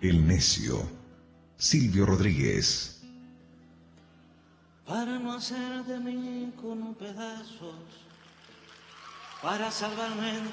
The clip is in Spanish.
El necio, Silvio Rodríguez. Para no hacer de mí con pedazos, para salvarme